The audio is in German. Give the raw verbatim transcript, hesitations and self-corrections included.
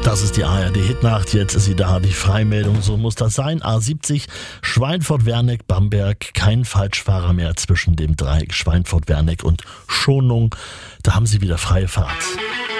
Das ist die A R D-Hitnacht, jetzt ist sie da, die Freimeldung, so muss das sein. A siebzig, Schweinfurt-Werneck-Bamberg, kein Falschfahrer mehr zwischen dem Dreieck Schweinfurt-Werneck und Schonung. Da haben Sie wieder freie Fahrt.